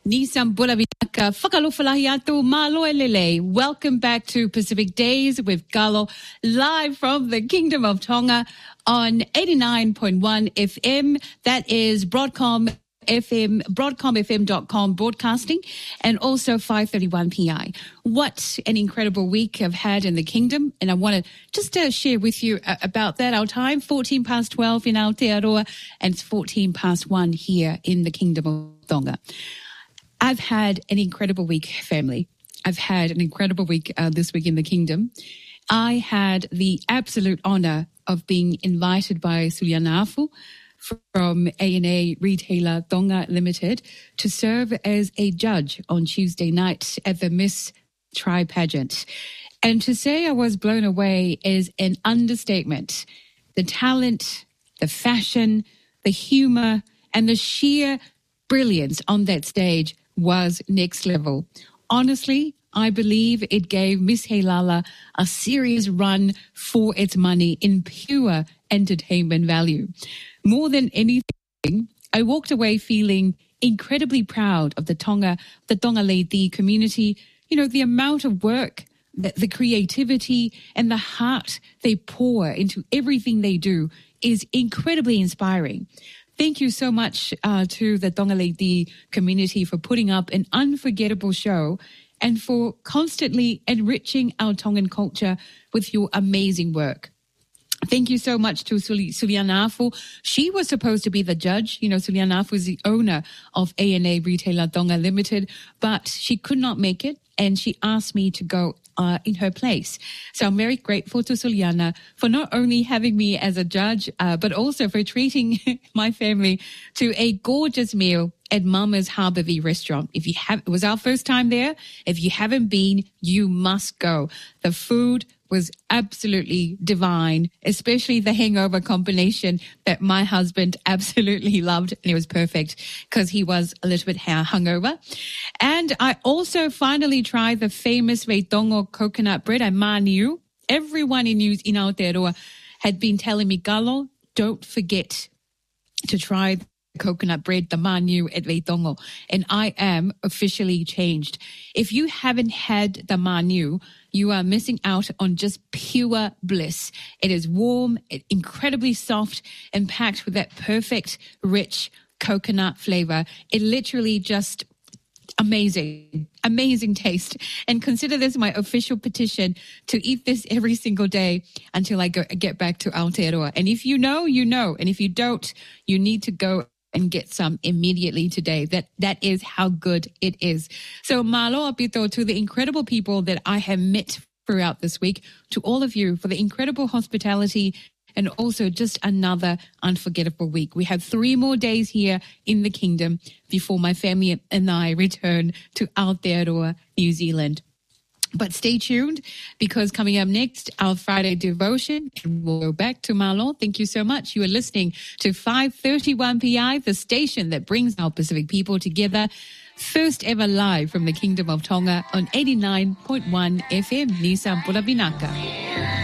Nisam Bulabinaka, Whakalofalahiatu, Malo Elele. Welcome back to Pacific Days with Galo, live from the Kingdom of Tonga on 89.1 FM. That is Broadcom FM, broadcomfm.com broadcasting, and also 531 PI. What an incredible week I've had in the kingdom, and I want to just share with you about that. Our time, 14 past 12 in Aotearoa, and it's 14 past 1 here in the Kingdom of Tonga. I've had an incredible week, family. I've had an incredible week this week in the kingdom. I had the absolute honour of being invited by Suliana Afu from A&A Retailer Tonga Limited to serve as a judge on Tuesday night at the Miss Tri pageant. And to say I was blown away is an understatement. The talent, the fashion, the humour, and the sheer brilliance on that stage was next level. Honestly, I believe it gave Miss Heilala a serious run for its money in pure entertainment value. More than anything, I walked away feeling incredibly proud of the Tonga Lady community. You know, the amount of work, the creativity and the heart they pour into everything they do is incredibly inspiring. Thank you so much to the Tonga Lady community for putting up an unforgettable show and for constantly enriching our Tongan culture with your amazing work. Thank you so much to Suliana Afu. She was supposed to be the judge. You know, Suliana Afu is the owner of A&A Retailer Tonga Limited, but she could not make it, and she asked me to go in her place. So I'm very grateful to Suliana for not only having me as a judge, but also for treating my family to a gorgeous meal at Mama's Harborview restaurant. It was our first time there. If you haven't been, you must go. The food was absolutely divine, especially the hangover combination that my husband absolutely loved. And it was perfect because he was a little bit hungover. And I also finally tried the famous Weitongo coconut bread. I knew everyone in Aotearoa had been telling me, Galo, don't forget to try coconut bread, the manu at Weitongo. And I am officially changed. If you haven't had the manu, you are missing out on just pure bliss. It is warm, incredibly soft, and packed with that perfect, rich coconut flavor. It literally just amazing taste. And consider this my official petition to eat this every single day until I get back to Aotearoa. And if you know, you know. And if you don't, you need to go and get some immediately today. That is how good it is. So malo apito to the incredible people that I have met throughout this week, to all of you for the incredible hospitality and also just another unforgettable week. We have 3 more days here in the kingdom before my family and I return to Aotearoa, New Zealand. But stay tuned, because coming up next, our Friday devotion, and we'll go back to Malo. Thank you so much. You are listening to 531 PI, the station that brings our Pacific people together. First ever live from the Kingdom of Tonga on 89.1 FM, Nisam Bulabinaka.